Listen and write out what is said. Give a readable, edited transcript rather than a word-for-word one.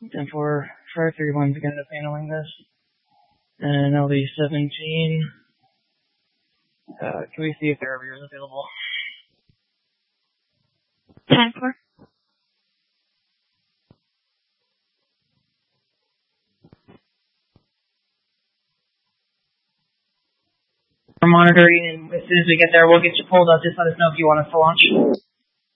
10-4, 531's going to end up handling this. And LD17. Can we see if there are viewers available? 10-4. We're monitoring, and as soon as we get there, we'll get you pulled up. Just let us know if you want us to launch.